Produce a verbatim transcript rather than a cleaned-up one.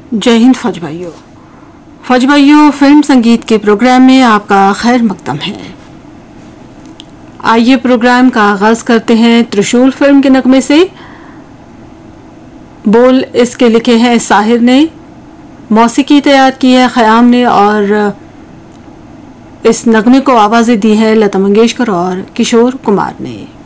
जय हिंद फौज भाइयों। फौज भाइयों, फिल्म संगीत के प्रोग्राम में आपका खैर मकदम है। आइए प्रोग्राम का आगाज करते हैं त्रिशूल फिल्म के नगमे से। बोल इसके लिखे हैं साहिर ने, मौसीकी तैयार की है ख़याम ने और इस नगमे को आवाज़ें दी है लता मंगेशकर और किशोर कुमार ने।